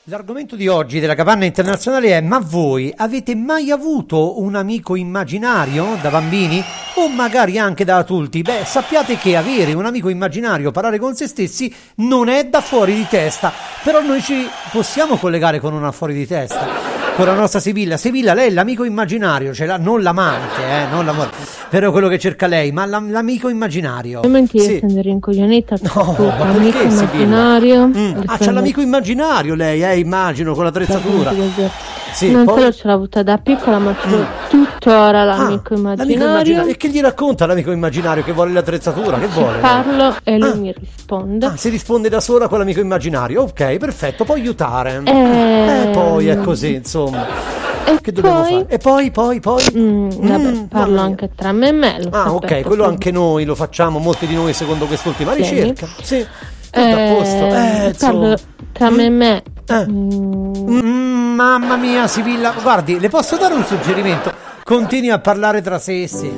L'argomento di oggi della Capanna Internazionale è: ma voi avete mai avuto un amico immaginario da bambini o magari anche da adulti? Beh, sappiate che avere un amico immaginario, parlare con se stessi, non è da fuori di testa, però noi ci possiamo collegare con una fuori di testa, con la nostra Sibilla. Sibilla, lei è l'amico immaginario, ce l'ha, non l'amante, non l'amore, però quello che cerca lei, ma l'amico immaginario. Ovviamente io sono rincoglionita, no, ma amico perché, immaginario. C'ha l'amico immaginario lei, immagino, con l'attrezzatura. Sì, non poi... solo ce l'ho avuta da piccola, ma tuttora l'amico immaginario. E che gli racconta l'amico immaginario che vuole l'attrezzatura? Che vuole? Parlo e lui mi risponde. Si risponde da sola con l'amico immaginario. Ok, perfetto, può aiutare. Poi è così, insomma. Che dobbiamo fare? E poi? Vabbè, parlo anche tra me e me. Ok, quello anche noi lo facciamo, molti di noi secondo quest'ultima ricerca. Sì, tutto a posto. Parlo tra me e me. Mamma mia, Sibilla, guardi, le posso dare un suggerimento? Continui a parlare tra sé e sé.